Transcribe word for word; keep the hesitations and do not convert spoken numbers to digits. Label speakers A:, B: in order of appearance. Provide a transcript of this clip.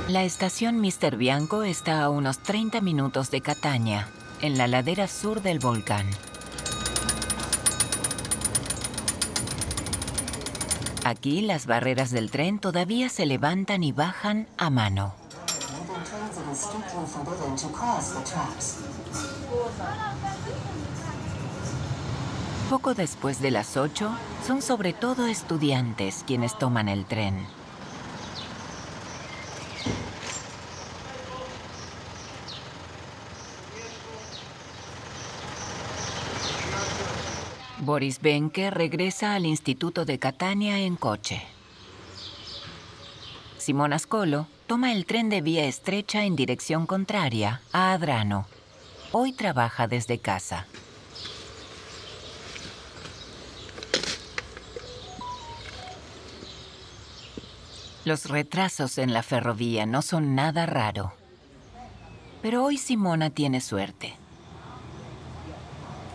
A: La estación míster Bianco está a unos treinta minutos de Catania, en la ladera sur del volcán. Aquí las barreras del tren todavía se levantan y bajan a mano. Poco después de las ocho, son sobre todo estudiantes quienes toman el tren. Boris Benke regresa al Instituto de Catania en coche. Simona Scolo toma el tren de vía estrecha en dirección contraria, a Adrano. Hoy trabaja desde casa. Los retrasos en la ferrovía no son nada raro. Pero hoy Simona tiene suerte.